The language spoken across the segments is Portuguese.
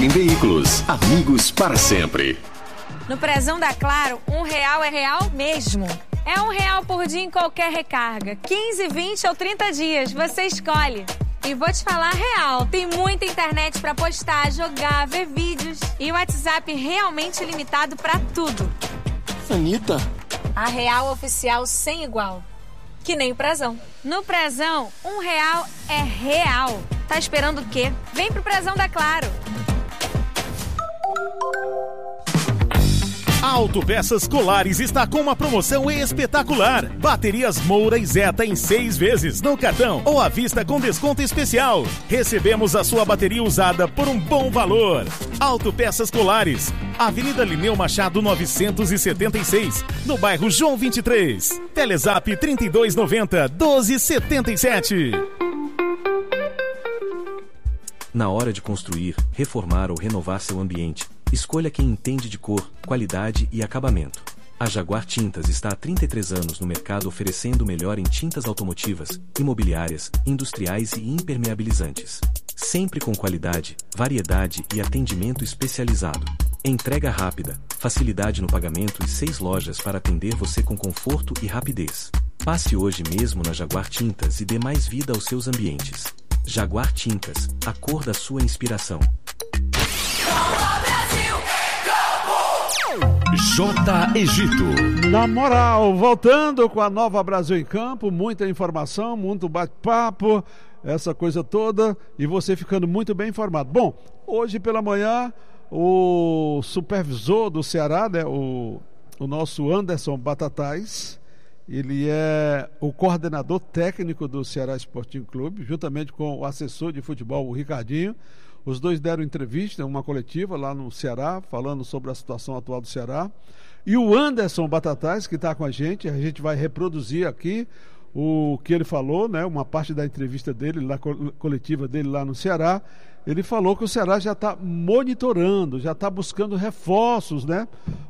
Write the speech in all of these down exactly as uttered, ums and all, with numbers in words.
Volkswagen Veículos. Amigos para sempre. No Prezão da Claro, um real é real mesmo. É um real por dia em qualquer recarga. quinze, vinte ou trinta dias, você escolhe. E vou te falar real, tem muita internet pra postar, jogar, ver vídeos. E o WhatsApp realmente limitado pra tudo. Anitta. A real oficial sem igual. Que nem o Prezão. No Prezão, um real é real. Tá esperando o quê? Vem pro Prezão da Claro. A Autopeças Colares está com uma promoção espetacular. Baterias Moura e Zeta em seis vezes no cartão ou à vista com desconto especial. Recebemos a sua bateria usada por um bom valor. Autopeças Colares, Avenida Lineu Machado novecentos e setenta e seis, no bairro João vinte e três. Telezap trinta e dois noventa, doze setenta e sete. Na hora de construir, reformar ou renovar seu ambiente, escolha quem entende de cor, qualidade e acabamento. A Jaguar Tintas está há trinta e três anos no mercado oferecendo o melhor em tintas automotivas, imobiliárias, industriais e impermeabilizantes. Sempre com qualidade, variedade e atendimento especializado. Entrega rápida, facilidade no pagamento e seis lojas para atender você com conforto e rapidez. Passe hoje mesmo na Jaguar Tintas e dê mais vida aos seus ambientes. Jaguar Tintas, a cor da sua inspiração. J Egito. Na moral, voltando com a Nova Brasil em Campo, muita informação, muito bate-papo, essa coisa toda, e você ficando muito bem informado. Bom, hoje pela manhã, o supervisor do Ceará, né, o, o nosso Anderson Batatais, ele é o coordenador técnico do Ceará Sporting Clube, juntamente com o assessor de futebol, o Ricardinho. Os dois deram entrevista, uma coletiva lá no Ceará, falando sobre a situação atual do Ceará. E o Anderson Batatais, que está com a gente, a gente vai reproduzir aqui o que ele falou, né? Uma parte da entrevista dele, na coletiva dele lá no Ceará. Ele falou que o Ceará já está monitorando, já está buscando reforços, né?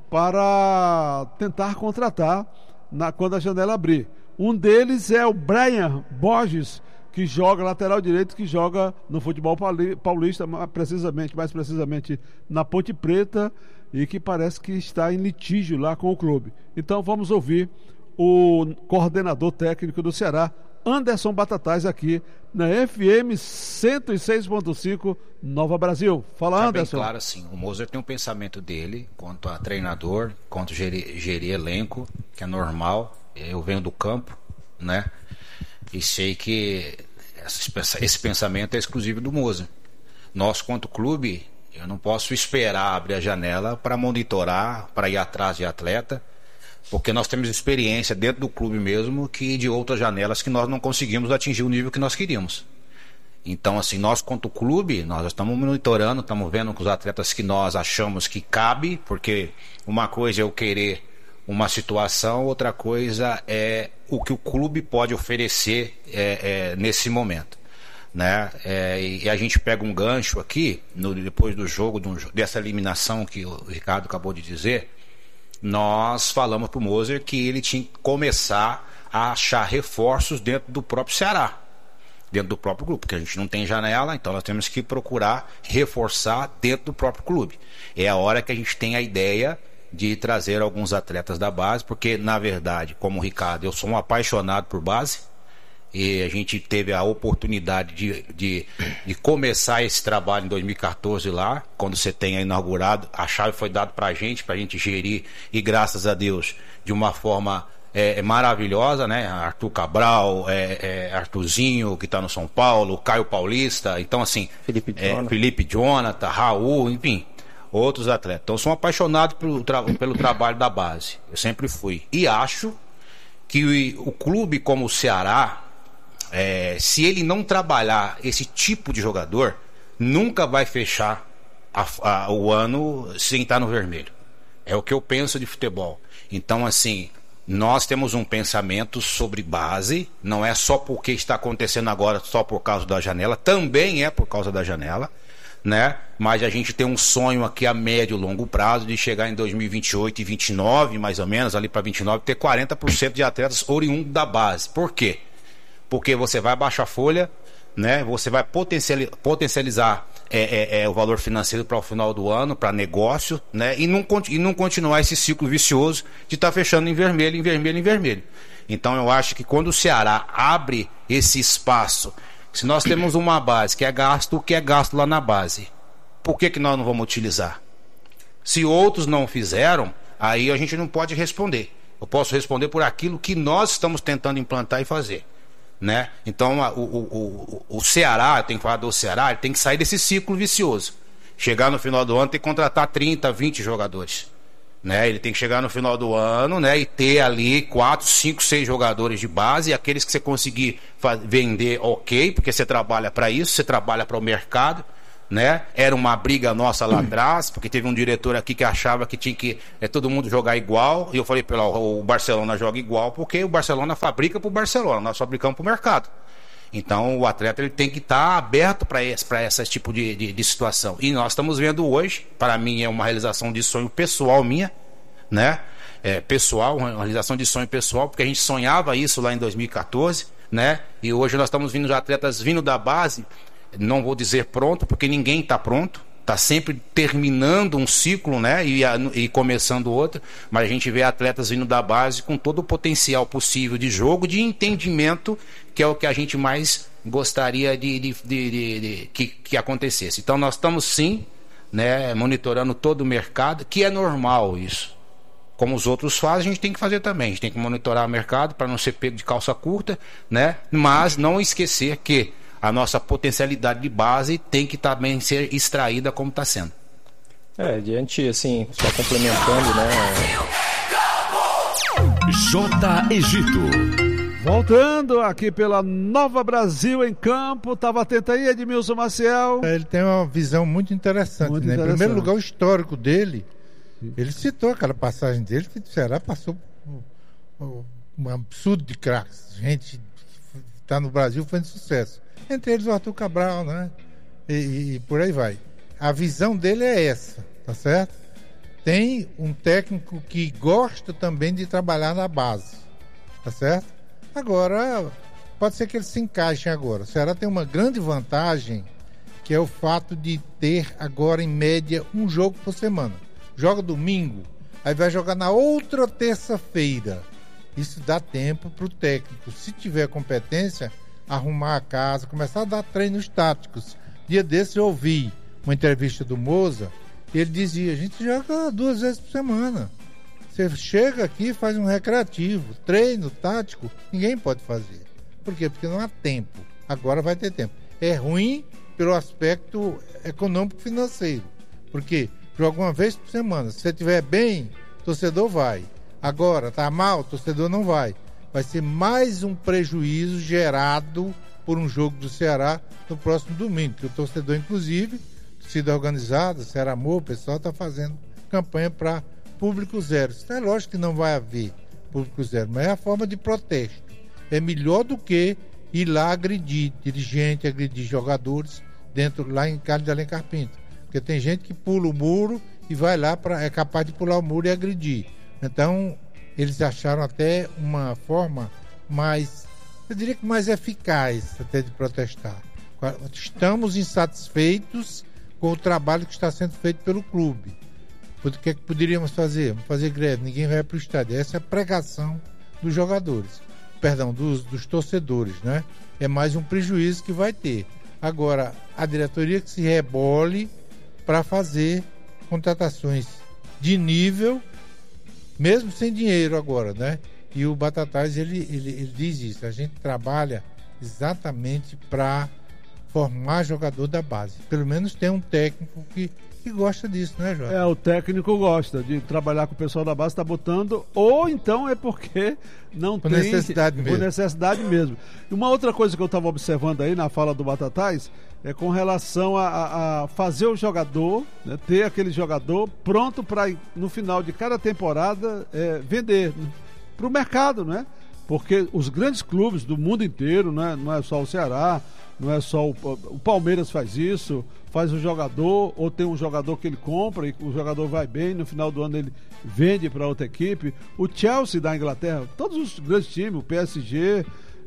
Para tentar contratar na, quando a janela abrir. Um deles é o Brian Borges, que joga lateral direito, que joga no futebol paulista, mais precisamente, mais precisamente na Ponte Preta, e que parece que está em litígio lá com o clube. Então vamos ouvir o coordenador técnico do Ceará, Anderson Batatais, aqui na F M cento e seis ponto cinco Nova Brasil. Fala, tá Anderson. Bem claro, assim, o Moser tem um pensamento dele quanto a treinador, quanto gerir, gerir elenco, que é normal. Eu venho do campo, né? E sei que esse pensamento é exclusivo do Moser. Nós, quanto clube, eu não posso esperar abrir a janela para monitorar, para ir atrás de atleta, porque nós temos experiência dentro do clube mesmo que de outras janelas que nós não conseguimos atingir o nível que nós queríamos. Então, assim, nós, quanto clube, nós estamos monitorando, estamos vendo com os atletas que nós achamos que cabe, porque uma coisa é eu querer uma situação, outra coisa é o que o clube pode oferecer é, é, nesse momento, né? É, e a gente pega um gancho aqui no, depois do jogo, de um, dessa eliminação que o Ricardo acabou de dizer. Nós falamos para o Moser que ele tinha que começar a achar reforços dentro do próprio Ceará, dentro do próprio grupo, porque a gente não tem janela, então nós temos que procurar reforçar dentro do próprio clube. É a hora que a gente tem a ideia de trazer alguns atletas da base, porque na verdade, como o Ricardo, eu sou um apaixonado por base, e a gente teve a oportunidade de, de, de começar esse trabalho em dois mil e catorze lá, quando você tenha inaugurado, a chave foi dada pra gente, pra gente gerir, e graças a Deus, de uma forma é, maravilhosa, né? Arthur Cabral, é, é, Arthurzinho, que tá no São Paulo, Caio Paulista, então assim, Felipe Jonathan, é, Felipe Jonathan, Raul, enfim, outros atletas. Então eu sou um apaixonado pelo, tra- pelo trabalho da base, eu sempre fui, e acho que o, o clube como o Ceará, É, se ele não trabalhar esse tipo de jogador, nunca vai fechar a, a, o ano sem estar no vermelho. É o que eu penso de futebol. Então, assim, nós temos um pensamento sobre base, não é só porque está acontecendo agora, só por causa da janela, também é por causa da janela, né? Mas a gente tem um sonho aqui a médio e longo prazo de chegar em dois mil e vinte e oito e vinte e nove, mais ou menos, ali para vinte e nove, ter quarenta por cento de atletas oriundos da base. Por quê? Porque você vai baixar a folha, né? Você vai potencializar é, é, é o valor financeiro para o final do ano, para negócio, né? E não, e não continuar esse ciclo vicioso de estar tá fechando em vermelho, em vermelho, em vermelho. Então eu acho que quando o Ceará abre esse espaço, se nós temos uma base que é gasto, o que é gasto lá na base, por que que nós não vamos utilizar? Se outros não fizeram, aí a gente não pode responder. Eu posso responder por aquilo que nós estamos tentando implantar e fazer, né? Então o, o, o, o Ceará, tem que falar do Ceará, ele tem que sair desse ciclo vicioso. Chegar no final do ano tem que contratar trinta, vinte jogadores, né? Ele tem que chegar no final do ano, né, e ter ali quatro, cinco, seis jogadores de base, e aqueles que você conseguir vender, ok, porque você trabalha para isso, você trabalha para o mercado, né? Era uma briga nossa lá atrás, porque teve um diretor aqui que achava que tinha que é, todo mundo jogar igual, e eu falei, pelo, o Barcelona joga igual, porque o Barcelona fabrica para o Barcelona, nós fabricamos para o mercado. Então o atleta ele tem que estar tá aberto para esse, para esse tipo de, de, de situação. E nós estamos vendo hoje, para mim é uma realização de sonho pessoal minha, né? É, pessoal, uma realização de sonho pessoal, porque a gente sonhava isso lá em dois mil e quatorze, né? E hoje nós estamos vendo atletas vindo da base, não vou dizer pronto, porque ninguém está pronto, está sempre terminando um ciclo, né? E, e começando outro, mas a gente vê atletas vindo da base com todo o potencial possível de jogo, de entendimento, que é o que a gente mais gostaria de, de, de, de, de que, que acontecesse. Então nós estamos sim, né, monitorando todo o mercado, que é normal isso. Como os outros fazem, a gente tem que fazer também. A gente tem que monitorar o mercado para não ser pego de calça curta, né? Mas não esquecer que a nossa potencialidade de base tem que também ser extraída como está sendo. É, diante, assim, só complementando, né? J. Egito. Voltando aqui pela Nova Brasil em campo, estava atento aí, Edmilson Maciel. Ele tem uma visão muito interessante, muito né? Interessante. Em primeiro lugar, o histórico dele, ele citou aquela passagem dele, que o Ceará passou por um absurdo de craques. Gente que está no Brasil foi um sucesso. Entre eles o Arthur Cabral, né? E, e, e por aí vai. A visão dele é essa, tá certo? Tem um técnico que gosta também de trabalhar na base, tá certo? Agora, pode ser que ele se encaixe agora. O Ceará tem uma grande vantagem, que é o fato de ter agora, em média, um jogo por semana. Joga domingo, aí vai jogar na outra terça-feira. Isso dá tempo para o técnico, se tiver competência, arrumar a casa, começar a dar treinos táticos. Dia desses eu ouvi uma entrevista do Moza, e ele dizia, a gente joga duas vezes por semana. Você chega aqui, faz um recreativo, treino tático, ninguém pode fazer. Por quê? Porque não há tempo. Agora vai ter tempo. É ruim pelo aspecto econômico-financeiro, porque joga uma vez por semana. Se você estiver bem, o torcedor vai. Agora, tá mal, o torcedor não vai. Vai ser mais um prejuízo gerado por um jogo do Ceará no próximo domingo, que o torcedor, inclusive, torcida organizada, Ceará Amor, o pessoal está fazendo campanha para público zero. Isso é lógico que não vai haver público zero, mas é a forma de protesto. É melhor do que ir lá agredir dirigente, agredir jogadores dentro, lá em Carlos de Alencar Pinto. Porque tem gente que pula o muro e vai lá, pra, é capaz de pular o muro e agredir. Então, eles acharam até uma forma mais, eu diria que mais eficaz até de protestar. Estamos insatisfeitos com o trabalho que está sendo feito pelo clube. O que é que poderíamos fazer? Vamos fazer greve, ninguém vai para o estádio. Essa é a pregação dos jogadores, perdão, dos, dos torcedores, né? É mais um prejuízo que vai ter. Agora, a diretoria que se rebole para fazer contratações de nível, mesmo sem dinheiro agora, né? E o Batatais, ele, ele, ele diz isso, a gente trabalha exatamente para formar jogador da base. Pelo menos tem um técnico que, que gosta disso, né, Jorge? É, o técnico gosta de trabalhar com o pessoal da base, está botando, ou então é porque não por tem... necessidade mesmo. Por necessidade mesmo. E uma outra coisa que eu estava observando aí na fala do Batatais é com relação a, a fazer o jogador, né, ter aquele jogador pronto para, no final de cada temporada, é, vender para o mercado, né? Porque os grandes clubes do mundo inteiro, né, não é só o Ceará, não é só o, o Palmeiras faz isso, faz o jogador, ou tem um jogador que ele compra e o jogador vai bem, no final do ano ele vende para outra equipe. O Chelsea da Inglaterra, todos os grandes times, o P S G,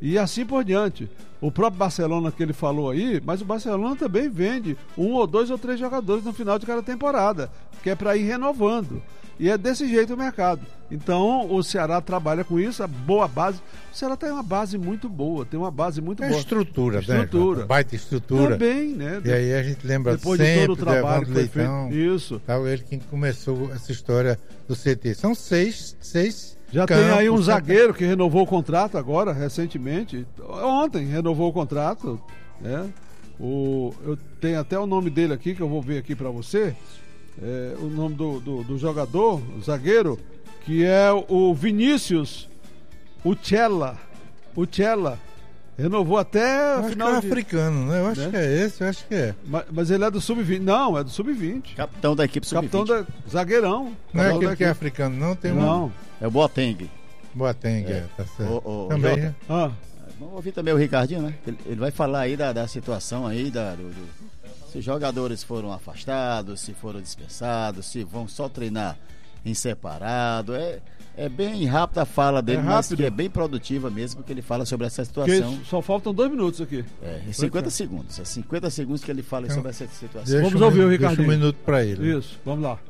E assim por diante. O próprio Barcelona que ele falou aí, mas o Barcelona também vende um ou dois ou três jogadores no final de cada temporada, que é para ir renovando. E é desse jeito o mercado. Então o Ceará trabalha com isso, a boa base. O Ceará tem uma base muito boa, tem uma base muito é boa. Estrutura, estrutura, né? Baita estrutura. Também, né? E aí a gente lembra depois sempre de todo o trabalho do que foi Leitão, feito. Isso. Tal, ele que começou essa história do C T. São seis, seis. Já campos, tem aí um né? zagueiro que renovou o contrato agora, recentemente. Ontem renovou o contrato, né? O, eu tenho até o nome dele aqui, que eu vou ver aqui para você. É, o nome do, do, do jogador, o zagueiro, que é o Vinícius Uchella. Uchella. Renovou até o final. Acho que é de... africano, né? Eu acho né? que é esse, eu acho que é. Mas, mas ele é do sub vinte. Não, é do sub vinte. Capitão da equipe sub vinte. Capitão da. Zagueirão. Não é aquele que é africano, não? Tem não. Um... É o Boateng. Boateng, é, é tá certo. O, o, também. Jota, ah. Vamos ouvir também o Ricardinho, né? Ele, ele vai falar aí da, da situação aí, da, do, do, se os jogadores foram afastados, se foram dispensados, se vão só treinar em separado. É, é bem rápida a fala dele, é mas que é bem produtiva mesmo, porque ele fala sobre essa situação. Porque só faltam dois minutos aqui. É, cinquenta segundos. É cinquenta segundos que ele fala então, sobre essa situação. Vamos um, ouvir o Ricardinho. Deixa um minuto para ele. Isso, vamos lá.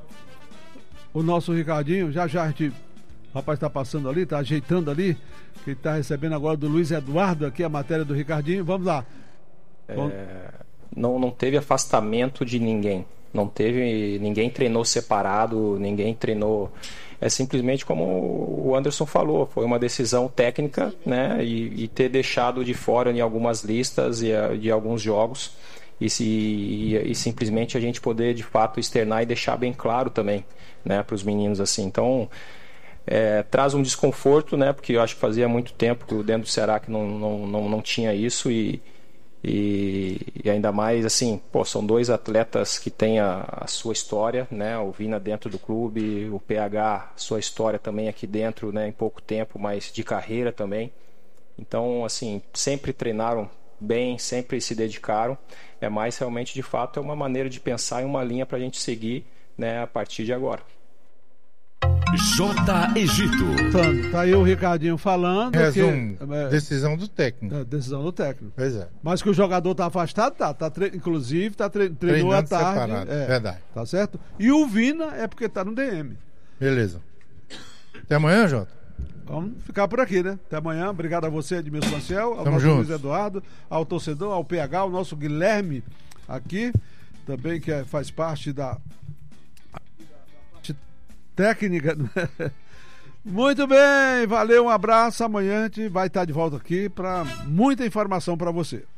O nosso Ricardinho, já já a gente... O rapaz está passando ali, está ajeitando ali, que ele está recebendo agora do Luiz Eduardo aqui a matéria do Ricardinho. Vamos lá. É, não, não teve afastamento de ninguém. Não teve. Ninguém treinou separado, ninguém treinou. É simplesmente como o Anderson falou, foi uma decisão técnica, né? E, e ter deixado de fora em algumas listas e de alguns jogos. E, se, e, e simplesmente a gente poder de fato externar e deixar bem claro também, né, para os meninos assim. Então. É, traz um desconforto, né? Porque eu acho que fazia muito tempo que dentro do Ceará que não, não, não, não tinha isso e, e, e ainda mais assim, pô, são dois atletas que têm a, a sua história, né? O Vina dentro do clube, o P H, sua história também aqui dentro, né? Em pouco tempo, mas de carreira também. Então, assim, sempre treinaram bem, sempre se dedicaram. É mais realmente, de fato, é uma maneira de pensar em uma linha para a gente seguir, né? A partir de agora. J. Egito. Tá, tá aí o Ricardinho falando. Resumo, que, é, decisão do técnico. É, decisão do técnico. Pois é. Mas que o jogador tá afastado, tá. tá tre... Inclusive, tá tre... treinou à tarde. Separado. É, verdade. Tá certo? E o Vina é porque tá no D M. Beleza. Até amanhã, Jota. Vamos ficar por aqui, né? Até amanhã. Obrigado a você, Edmilson Maciel, ao Tamo nosso juntos. Luiz Eduardo, ao torcedor, ao P H, ao nosso Guilherme aqui, também que é, faz parte da técnica. Muito bem, valeu, um abraço. Amanhã a gente vai estar de volta aqui para muita informação para você.